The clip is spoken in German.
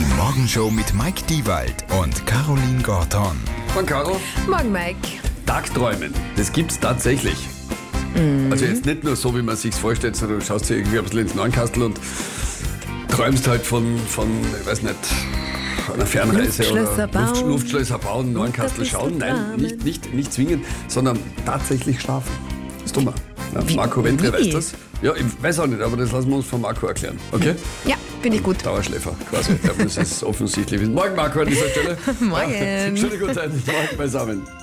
Die Morgenshow mit Mike Diewald und Caroline Gorton. Morgen, Caro. Morgen, Mike. Tagträumen, das gibt's tatsächlich. Also jetzt nicht nur so, wie man sich's vorstellt, sondern du schaust dir irgendwie ein bisschen ins Neunkastel und träumst halt von ich weiß nicht, einer Fernreise Luftschlösser oder bauen. Luftschlösser bauen, Neunkastel schauen. Nein, nicht zwingend, sondern tatsächlich schlafen. Das tun wir. Ja, Marco Ventre weiß das. Ja, ich weiß auch nicht, aber das lassen wir uns von Marco erklären. Okay? Ja, bin ich gut. Dauerschläfer quasi. Ich glaube, das ist offensichtlich. Morgen, Marco, an dieser Stelle. Morgen. Schöne gute Zeit. Morgen beisammen.